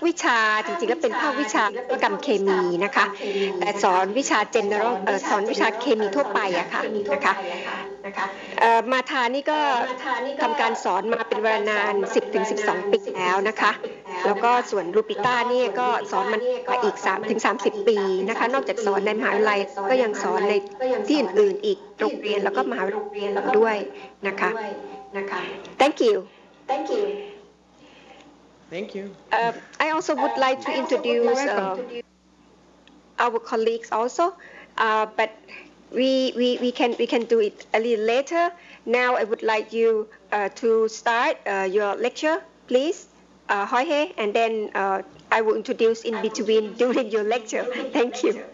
วิชาจริงๆก็เป็นภาควิชาวิศวกรรมเคมีนะคะแต่สอนวิชา general สอนวิชาเคมีทั่วไปอะค่ะนะคะมาทานี่ก็ทำการสอนมาเป็นเวลานาน 10-12 ปีแล้วนะคะแล้วก็ส่วนลูปิต้านี่ก็สอนมันอีก 3-30 ปีนะคะนอกจากสอนในมหาวิทยาลัยก็ยังสอนในที่อื่นๆอีกโรงเรียนแล้วก็มหาวิทยาลัยด้วยนะคะ Thank you Thank you. I also would like to introduce our colleagues also, but we can do it a little later. Now I would like you to start your lecture, please, Jorge, and then I will introduce in between during your lecture. Thank you.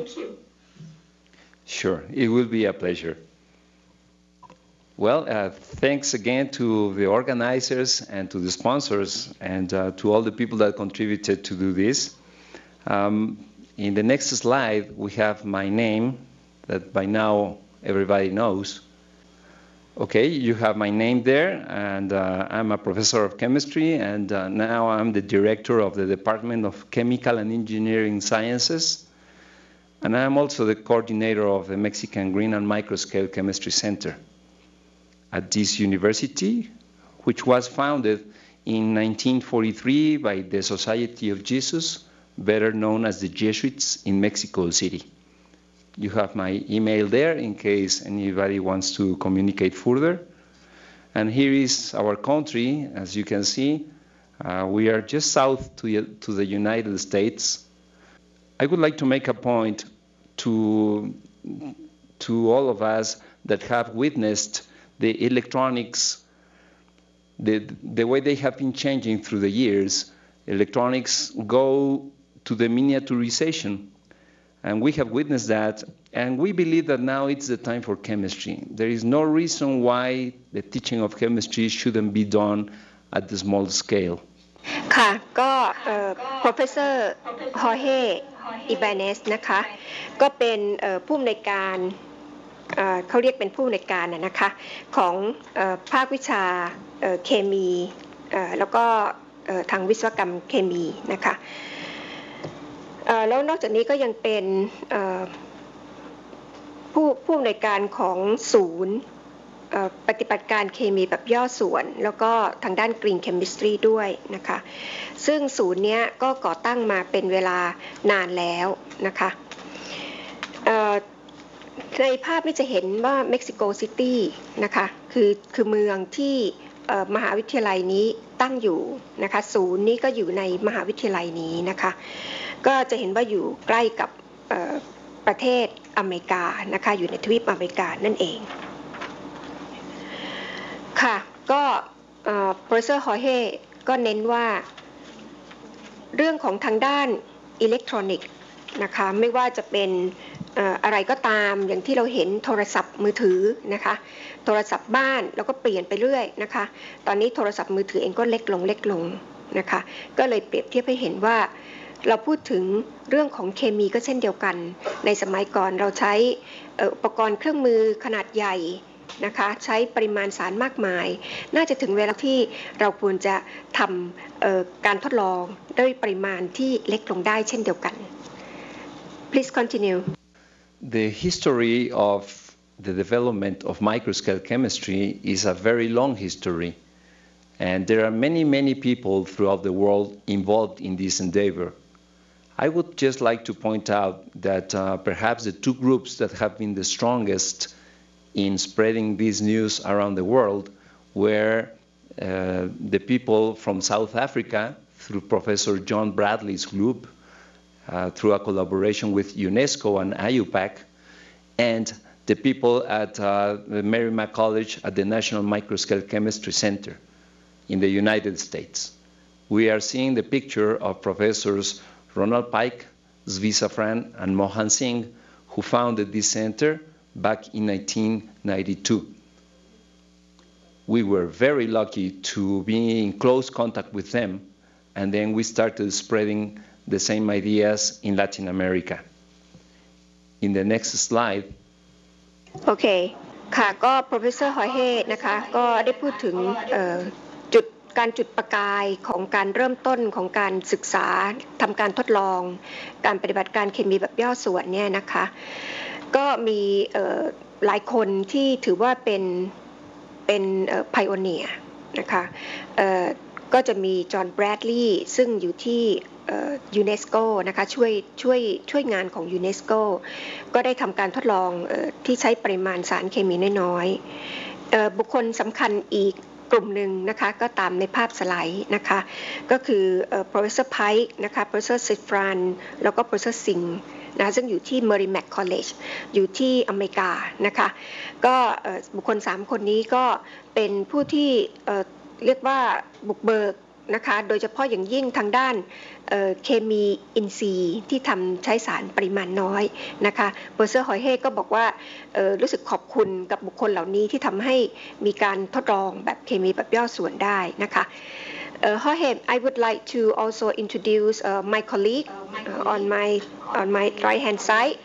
Sure, it will be a pleasure. Well, thanks again to the organizers and to the sponsors and to all the people that contributed to do this. In the next slide, we have my name that by now everybody knows. Okay, you have my name there, and I'm a professor of chemistry, and now I'm the director of the Department of Chemical and Engineering Sciences, and I'm also the coordinator of the Mexican Green and Microscale Chemistry Center at this university, which was founded in 1943 by the Society of Jesus, better known as the Jesuits in Mexico City. You have my email there in case anybody wants to communicate further. And here is our country. As you can see, we are just south to the United States. I would like to make a point to all of us that have witnessed the electronics, the way they have been changing through the years. Electronics go to the miniaturization, and we have witnessed that, and we believe that now it's the time for chemistry. There is no reason why the teaching of chemistry shouldn't be done at the small scale. ค่ะก็professor Jorge Ibanez นะคะก็เป็นผู้อำนวยการเขาเรียกเป็นผู้อำนวยการนะคะของภาควิชาเคมีแล้วก็ทางวิศวกรรมเคมีนะคะแล้วนอกจากนี้ก็ยังเป็นผู้อำนวยการของศูนย์ปฏิบัติการเคมีแบบย่อส่วนแล้วก็ทางด้าน Green Chemistry ด้วยนะคะซึ่งศูนย์นี้ก็ก่อตั้งมาเป็นเวลานานแล้วนะคะในภาพนี้จะเห็นว่าเม็กซิโกซิตี้นะคะคือเมืองที่มหาวิทยาลัยนี้ตั้งอยู่นะคะศูนย์นี้ก็อยู่ในมหาวิทยาลัยนี้นะคะก็จะเห็นว่าอยู่ใกล้กับประเทศอเมริกานะคะอยู่ในทวีปอเมริกานั่นเองค่ะก็professor Jorge ก็เน้นว่าเรื่องของทางด้านอิเล็กทรอนิกส์นะคะไม่ว่าจะเป็นอะไรก็ตามอย่างที่เราเห็นโทรศัพท์มือถือนะคะโทรศัพท์บ้านแล้วก็เปลี่ยนไปเรื่อยนะคะตอนนี้โทรศัพท์มือถือเองก็เล็กลงนะคะก็เลยเปรียบเทียบให้เห็นว่าเราพูดถึงเรื่องของเคมีก็เช่นเดียวกันในสมัยก่อนเราใช้อุปกรณ์เครื่องมือขนาดใหญ่นะคะใช้ปริมาณสารมากมายน่าจะถึงเวลาที่เราควรจะทำการทดลองด้วยปริมาณที่เล็กลงได้เช่นเดียวกัน Please continue. The history of the development of microscale chemistry is a very long history, and there are many people throughout the world involved in this endeavor. I would just like to point out that perhaps the two groups that have been the strongest in spreading this news around the world were the people from South Africa through Professor John Bradley's group, through a collaboration with UNESCO and IUPAC, and the people at the Merrimack College at the National Microscale Chemistry Center in the United States. We are seeing the picture of Professors Ronald Pike, Zvi Safran, and Mohan Singh, who founded this center back in 1992. We were very lucky to be in close contact with them, and then we started spreading the same ideas in Latin America. In the next slide. โอเคค่ะก็ professor Jorge นะคะก็ได้พูดถึงจุดการจุดประกายของการเริ่มต้นของการศึกษาทำการทดลองการปฏิบัติการเคมีแบบย่อส่วนเนี่ยนะคะก็มีหลายคนที่ถือว่าเป็นไพโอเนียร์นะคะก็จะมีจอห์นแบรดลีย์ซึ่งอยู่ที่ยูเนสโกนะคะช่วยงานของยูเนสโกก็ได้ทำการทดลองที่ใช้ปริมาณสารเคมีน้อยๆบุคคลสำคัญอีกกลุ่มหนึ่งนะคะก็ตามในภาพสไลด์นะคะก็คือ professor Pike นะคะ professor Sifran แล้วก็ professor Singh นะซึ่งอยู่ที่ Merrimack College อยู่ที่อเมริกานะคะก็บุคคล3คนนี้ก็เป็นผู้ที่เรียกว่าบุกเบิกนะคะโดยเฉพาะอย่างยิ่งทางด้านเคมีอินทรีย์ที่ทำใช้สารปริมาณน้อยนะคะโปรเฟสเซอร์หอยเฮก็บอกว่ารู้สึกขอบคุณกับบุคคลเหล่านี้ที่ทำให้มีการทดลองแบบเคมีแบบย่อส่วนได้นะคะJorge, I would like to also introduce my colleague on my right hand side,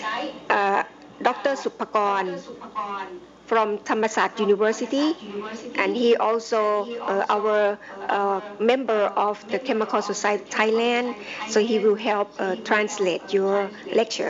Dr. Supakon from Thammasat University, and he also our member of the Chemical Society Thailand, so he will help translate your lecture.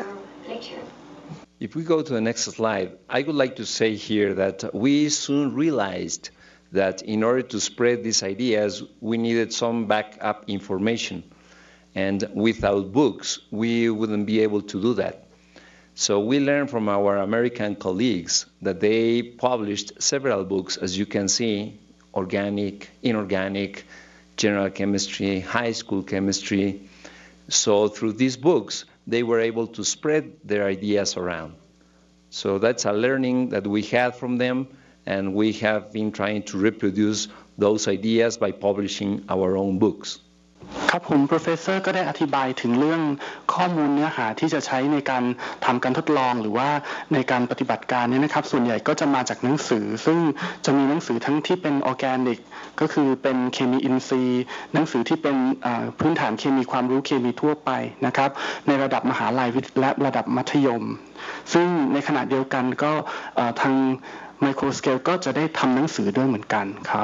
If we go to the next slide, I would like to say here that we soon realized that in order to spread these ideas, we needed some backup information. And without books, we wouldn't be able to do that. So we learned from our American colleagues that they published several books, as you can see, organic, inorganic, general chemistry, high school chemistry. So through these books, they were able to spread their ideas around. So that's a learning that we had from them, and we have been trying to reproduce those ideas by publishing our own books. ครับผม Professor ก็ได้อธิบายถึงเรื่องข้อมูลเนื้อหาที่จะใช้ในการทำการทดลองหรือว่าในการปฏิบัติการนี้นะครับส่วนใหญ่ก็จะมาจากหนังสือซึ่งจะมีหนังสือทั้งที่เป็นออร์แกนิกก็คือเป็นเคมีอินทรีย์หนังสือที่เป็นพื้นฐานเคมีความรู้เคมีทั่วไปนะครับในระดับมหาลัยและระดับมัธยมซึ่งในขณะเดียวกันก็ทาง Microscale ก็จะได้ทำหนังสือด้วยเหมือนกันครับ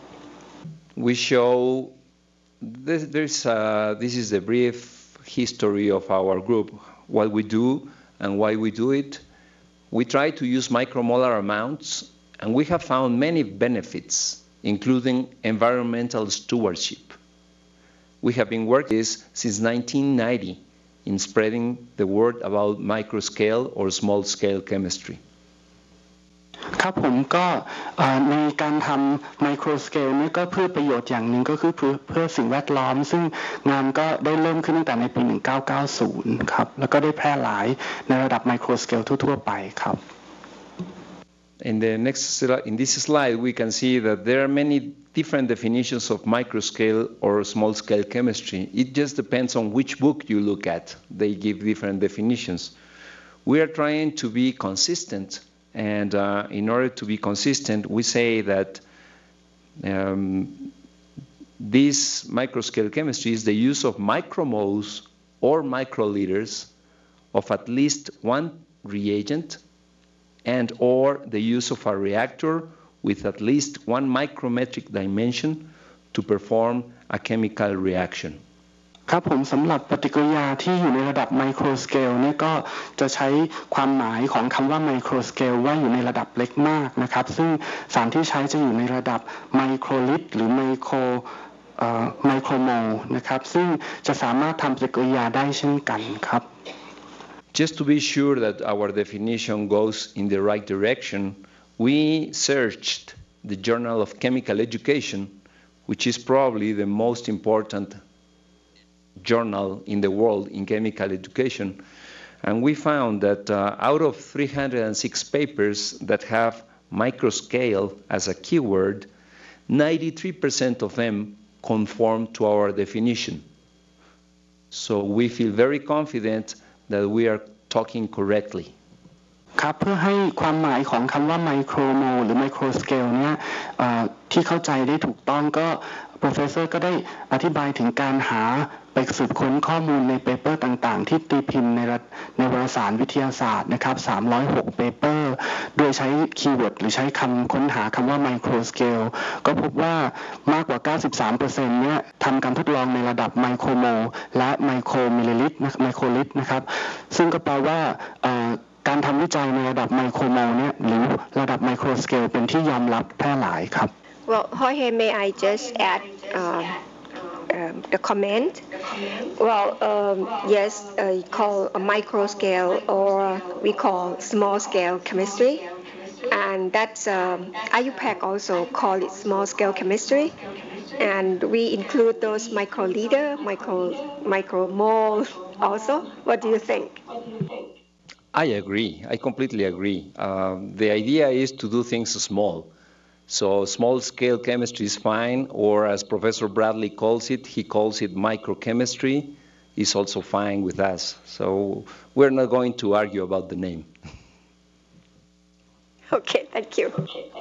We show this is a brief history of our group, what we do and why we do it. We try to use micromolar amounts, and we have found many benefits, including environmental stewardship. We have been working this since 1990 in spreading the word about microscale or small-scale chemistry. ครับผมก็ในการทำไมโครสเกลนี่ก็เพื่อประโยชน์อย่างหนึ่งก็คือเพื่อสิ่งแวดล้อมซึ่งงานก็ได้เริ่มขึ้นตั้งแต่ในปี 1990 ครับแล้วก็ได้แพร่หลายในระดับไมโครสเกลทั่วๆไปครับ In this slide, we can see that there are many different definitions of microscale or small-scale chemistry. It just depends on which book you look at. They give different definitions. We are trying to be consistent. And in order to be consistent, we say that this microscale chemistry is the use of micromoles or microliters of at least one reagent and or the use of a reactor with at least one micrometric dimension to perform a chemical reaction. ครับผมสำหรับปฏิกิริยาที่อยู่ในระดับไมโครสเกลเนี่ยก็จะใช้ความหมายของคำว่าไมโครสเกลว่าอยู่ในระดับเล็กมากนะครับซึ่งสารที่ใช้จะอยู่ในระดับไมโครลิตรหรือไมโครโมลนะครับซึ่งจะสามารถทำปฏิกิริยาได้เช่นกันครับ Just to be sure that our definition goes in the right direction, we searched the Journal of Chemical Education, which is probably the most important journal in the world in chemical education, and we found that out of 306 papers that have microscale as a keyword, 93% of them conform to our definition. So we feel very confident that we are talking correctly. ครับเพื่อให้ความหมายของคำว่าไมโครโมลหรือไมโครสเกลเนี่ยที่เข้าใจได้ถูกต้องก็ Professor ก็ได้อธิบายถึงการหาไปสืบค้นข้อมูลในเปเปอร์ต่างๆที่ตีพิมพ์ในวารสารวิทยาศาสตร์นะครับ306เปเปอร์โดยใช้คีย์เวิร์ดหรือใช้คำค้นหาคำว่า micro scale ก็พบว่ามากกว่า 93% เนี่ยทำการทดลองในระดับไมโครโมลและไมโครมิลลิลิตรไมโครลิตรนะครับซึ่งก็แปลว่าการทำวิจัยในระดับไมโครโมลเนี่ยหรือระดับไมโครสเกลเป็นที่ยอมรับแพร่หลายครับ Well, Jorge, may I just add the comment? Well, yes, call a micro scale or we call small scale chemistry, and that's IUPAC also call it small scale chemistry, and we include those microliter, micromole also. What do you think? I agree. I completely agree. The idea is to do things small. So small-scale chemistry is fine, or as Professor Bradley calls it, he calls it microchemistry, is also fine with us. So we're not going to argue about the name. Okay, thank you.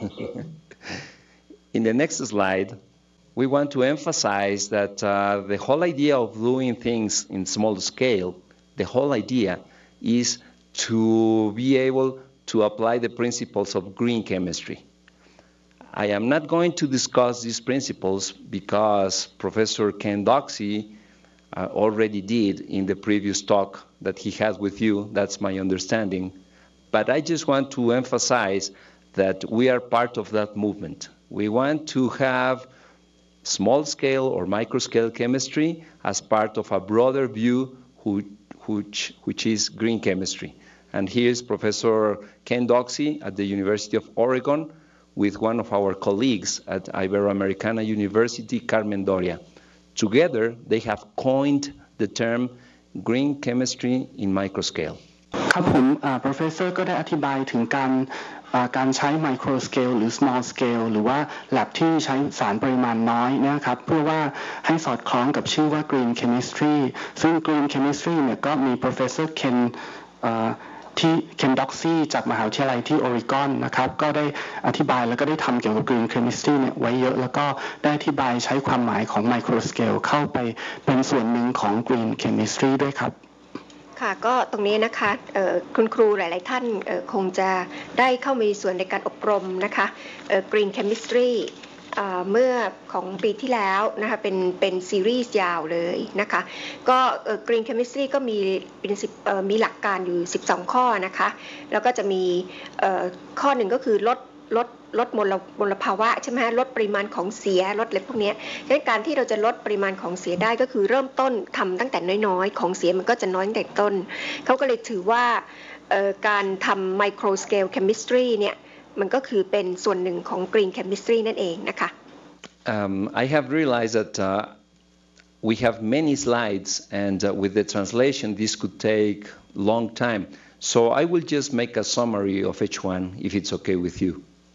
In the next slide, we want to emphasize that the whole idea of doing things in small scale, the whole idea is to be able to apply the principles of green chemistry. I am not going to discuss these principles because Professor Ken Doxey already did in the previous talk that he had with you. That's my understanding. But I just want to emphasize that we are part of that movement. We want to have small-scale or micro-scale chemistry as part of a broader view which is green chemistry. And here's Professor Ken Doxey at the University of Oregon with one of our colleagues at Iberoamericana University, Carmen Doria. Together, they have coined the term green chemistry in microscale. ครับผม Professor ก็ได้อธิบายถึงการใช้ micro scale หรือ small scale หรือว่า lab ที่ใช้สารปริมาณน้อยนะครับเพื่อว่าให้สอดคล้องกับชื่อว่า green chemistry ซึ่ง green chemistry เนี่ยก็มี Professor Ken ที่ Ken Doxey จากมหาวิทยาลัยที่ Oregon นะครับก็ได้อธิบายแล้วก็ได้ทำเกี่ยวกับ green chemistry เนี่ยไว้เยอะแล้วก็ได้อธิบายใช้ความหมายของ micro scale เข้าไปเป็นส่วนหนึ่งของ green chemistry ด้วยครับค่ะก็ตรงนี้นะคะคุณครูหลายๆท่านคงจะได้เข้ามีส่วนในการอบรมนะคะ Green Chemistry เมื่อของปีที่แล้วนะคะเป็นซีรีส์ยาวเลยนะคะก็ Green Chemistry ก็มีหลักการอยู่12ข้อนะคะแล้วก็จะมีข้อหนึ่งก็คือลดมลภาวะใช่ไหมลดปริมาณของเสียลดอะไรพวกนี้ดังนั้นการที่เราจะลดปริมาณของเสียได้ก็คือเริ่มต้นทำตั้งแต่น้อยๆของเสียมันก็จะน้อยตั้งแต่ต้นเขาก็เลยถือว่าการทำ micro scale chemistry เนี่ยมันก็คือเป็นส่วนหนึ่งของ green chemistry นั่นเองนะคะ I have realized that we have many slides and with the translation this could take long time. So I will just make a summary of each one if it's okay with you.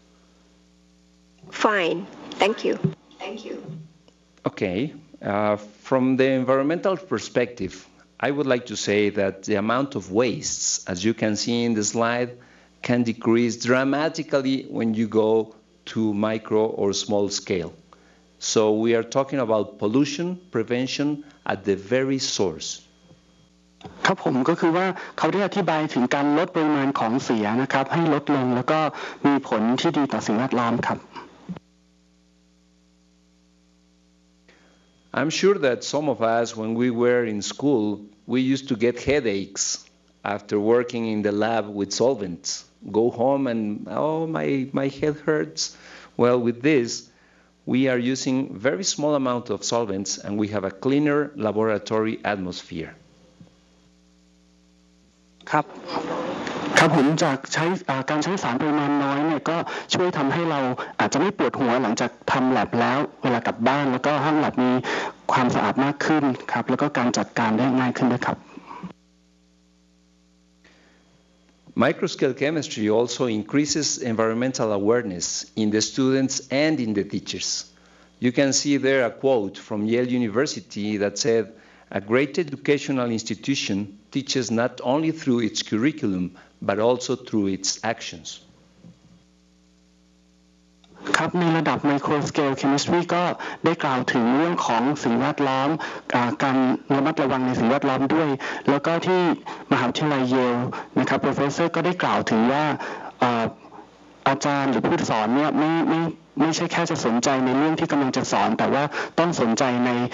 Fine. Thank you. Okay. From the environmental perspective, I would like to say that the amount of wastes, as you can see in the slide, can decrease dramatically when you go to micro or small scale. So we are talking about pollution prevention at the very source. ครับผมก็คือว่าเขาได้อธิบายถึงการลดปริมาณของเสียนะครับให้ลดลงแล้วก็มีผลที่ดีต่อสิ่งแวดล้อมครับ I'm sure that some of us, when we were in school, we used to get headaches after working in the lab with solvents. Go home and, oh, my head hurts. Well, with this, we are using very small amount of solvents and we have a cleaner laboratory atmosphere. ครับผมจากการใช้สารปริมาณน้อยเนี่ยก็ช่วยทำให้เราอาจจะไม่ปวดหัวหลังจากทำแลบแล้วเวลากลับบ้านแล้วก็ห้องแลบมีความสะอาดมากขึ้นครับแล้วก็การจัดการได้ง่ายขึ้นด้วยครับ Microscale chemistry also increases environmental awareness in the students and in the teachers. You can see there a quote from Yale University that said, "A great educational institution teaches not only through its curriculum, but also through its actions." ครับในระดับ micro scale chemistry ก็ได้กล่าวถึงเรื่องของสิ่งแวดล้อมการระมัดระวังในสิ่งแวดล้อมด้วยแล้วก็ที่มหาวิทยาลัยเยลนะครับ professor ก็ได้กล่าวถึงว่าอาจารย์หรือผู้สอนเนี่ยไม่ใช่แค่จะสนใจในเรื่องที่กำลังจะสอนแต่ว่าต้องสนใจใน